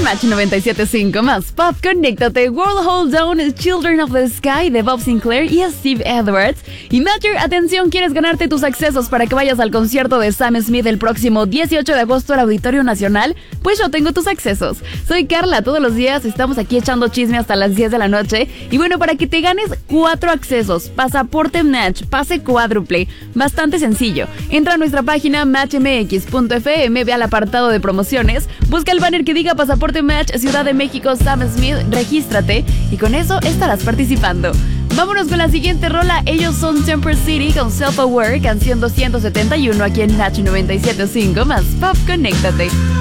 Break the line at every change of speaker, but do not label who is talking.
Match 97.5 más Pop, conéctate. World Hold Down, Children of the Sky de Bob Sinclair y Steve Edwards. Y Matcher, atención, ¿quieres ganarte tus accesos para que vayas al concierto de Sam Smith el próximo 18 de agosto al Auditorio Nacional? Pues yo tengo tus accesos. Soy Carla, todos los días estamos aquí echando chisme hasta las 10 de la noche. Y bueno, para que te ganes 4 accesos, pasaporte Match, pase cuádruple, bastante sencillo. Entra a nuestra página matchmx.fm, ve al apartado de promociones, busca el banner que diga Pasaporte Match, Ciudad de México, Sam Smith, regístrate y con eso estarás participando. Vámonos con la siguiente rola. Ellos son Temper City con Self Aware, canción 271 aquí en Match 97.5 más Pop, conéctate.